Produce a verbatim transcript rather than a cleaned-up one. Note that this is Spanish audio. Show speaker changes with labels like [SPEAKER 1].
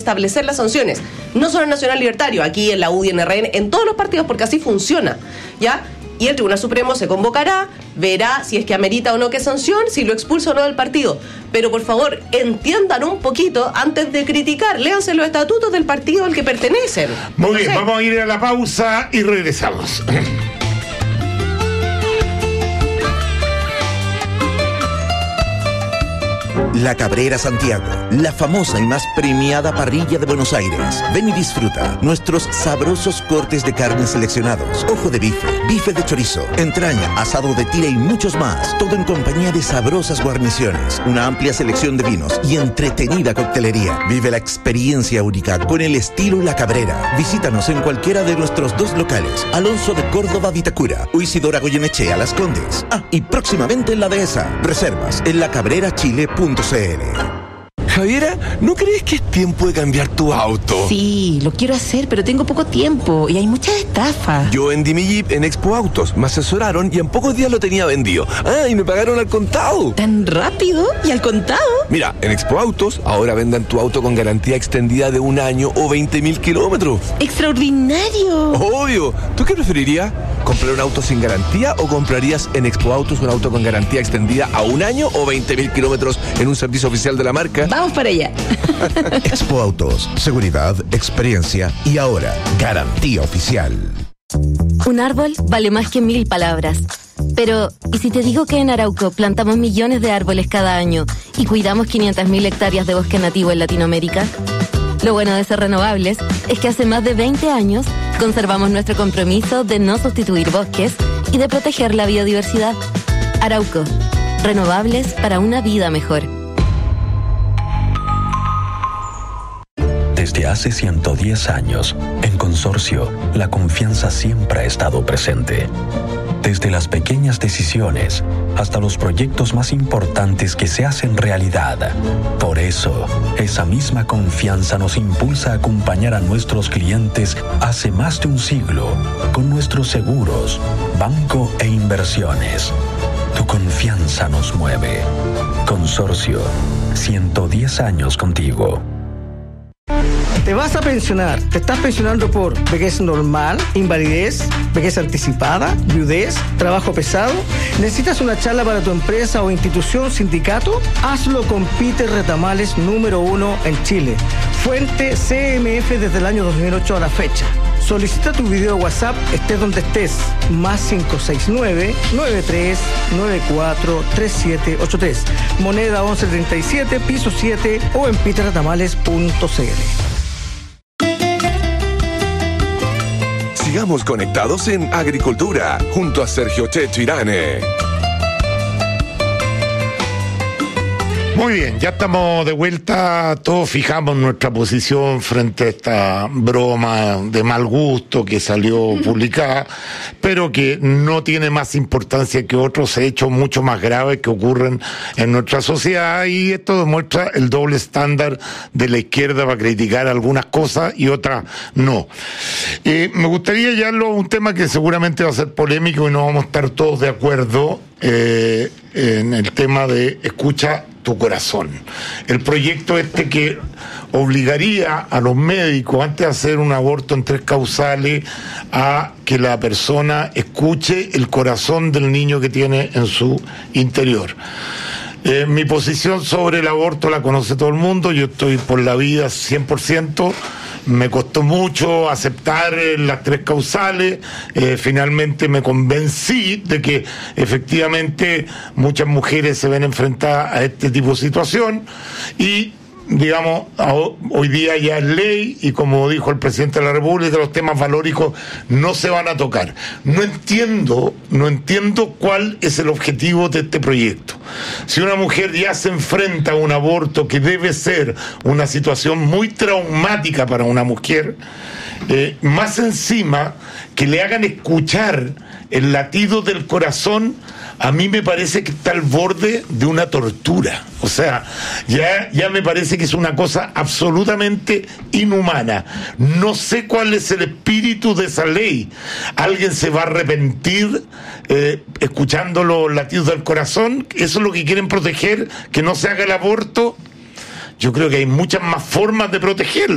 [SPEAKER 1] establecer las sanciones. No solo en Nacional Libertario, aquí en la U D I, en R N, en todos los partidos, porque así funciona, ¿ya? Y el Tribunal Supremo se convocará, verá si es que amerita o no qué sanción, si lo expulsa o no del partido. Pero por favor, entiendan un poquito antes de criticar, léanse los estatutos del partido al que pertenecen.
[SPEAKER 2] Muy
[SPEAKER 1] no
[SPEAKER 2] bien,
[SPEAKER 1] sé.
[SPEAKER 2] Vamos a ir a la pausa y regresamos.
[SPEAKER 3] La Cabrera Santiago, la famosa y más premiada parrilla de Buenos Aires. Ven y disfruta nuestros sabrosos cortes de carne seleccionados, ojo de bife, bife de chorizo, entraña, asado de tira y muchos más. Todo en compañía de sabrosas guarniciones, una amplia selección de vinos y entretenida coctelería. Vive la experiencia única con el estilo La Cabrera. Visítanos en cualquiera de nuestros dos locales, Alonso de Córdoba, Vitacura, o Isidora Goyenechea, Las Condes. Ah, y próximamente en La Dehesa. Reservas en la cabrera chile punto c l.
[SPEAKER 4] Javiera, ¿no crees que es tiempo de cambiar tu auto?
[SPEAKER 5] Sí, lo quiero hacer, pero tengo poco tiempo y hay muchas estafas.
[SPEAKER 4] Yo vendí mi Jeep en Expo Autos, me asesoraron y en pocos días lo tenía vendido. Ah, y me pagaron al contado.
[SPEAKER 5] ¿Tan rápido? ¿Y al contado?
[SPEAKER 4] Mira, en Expo Autos ahora vendan tu auto con garantía extendida de un año o veinte mil kilómetros.
[SPEAKER 5] ¡Extraordinario!
[SPEAKER 4] Obvio. ¿Tú qué preferirías? ¿Comprar un auto sin garantía o comprarías en Expo Autos un auto con garantía extendida a un año o veinte mil kilómetros en un servicio oficial de la marca?
[SPEAKER 5] Vamos para allá.
[SPEAKER 3] Expo Autos, seguridad, experiencia y ahora, garantía oficial.
[SPEAKER 6] Un árbol vale más que mil palabras. Pero, ¿y si te digo que en Arauco plantamos millones de árboles cada año y cuidamos quinientas mil hectáreas de bosque nativo en Latinoamérica? Lo bueno de ser renovables es que hace más de veinte años conservamos nuestro compromiso de no sustituir bosques y de proteger la biodiversidad. Arauco, renovables para una vida mejor.
[SPEAKER 7] Desde hace ciento diez años, en Consorcio, la confianza siempre ha estado presente. Desde las pequeñas decisiones hasta los proyectos más importantes que se hacen realidad. Por eso, esa misma confianza nos impulsa a acompañar a nuestros clientes hace más de un siglo con nuestros seguros, banco e inversiones. Tu confianza nos mueve. Consorcio, ciento diez años contigo.
[SPEAKER 8] Te vas a pensionar, te estás pensionando por vejez normal, invalidez, vejez anticipada, viudez, trabajo pesado. ¿Necesitas una charla para tu empresa o institución, sindicato? Hazlo con Peter Retamales, número uno en Chile. Fuente C M F desde el año dos mil ocho a la fecha. Solicita tu video WhatsApp, estés donde estés, más cinco seis nueve, nueve tres nueve cuatro, tres siete ocho tres, moneda once treinta y siete, piso siete o en peter retamales punto c l.
[SPEAKER 4] Sigamos conectados en Agricultura, junto a Sergio Checho Irane.
[SPEAKER 2] Muy bien, ya estamos de vuelta, todos fijamos nuestra posición frente a esta broma de mal gusto que salió publicada, pero que no tiene más importancia que otros hechos mucho más graves que ocurren en nuestra sociedad, y esto demuestra el doble estándar de la izquierda para criticar algunas cosas y otras no. Eh, me gustaría llevarlo a un tema que seguramente va a ser polémico y no vamos a estar todos de acuerdo, eh, en el tema de escucha tu corazón. El proyecto este que obligaría a los médicos, antes de hacer un aborto en tres causales, a que la persona escuche el corazón del niño que tiene en su interior. Eh, mi posición sobre el aborto la conoce todo el mundo, yo estoy por la vida cien por ciento. Me costó mucho aceptar eh, las tres causales, eh, finalmente me convencí de que efectivamente muchas mujeres se ven enfrentadas a este tipo de situación y, digamos, hoy día ya es ley y, como dijo el presidente de la República, los temas valóricos no se van a tocar. No entiendo, no entiendo cuál es el objetivo de este proyecto. Si una mujer ya se enfrenta a un aborto que debe ser una situación muy traumática para una mujer, eh, más encima que le hagan escuchar el latido del corazón, a mí me parece que está al borde de una tortura. O sea, ya, ya me parece que es una cosa absolutamente inhumana. No sé cuál es el espíritu de esa ley. ¿Alguien se va a arrepentir eh, escuchando los latidos del corazón? ¿Eso es lo que quieren proteger? ¿Que no se haga el aborto? Yo creo que hay muchas más formas de protegerlo.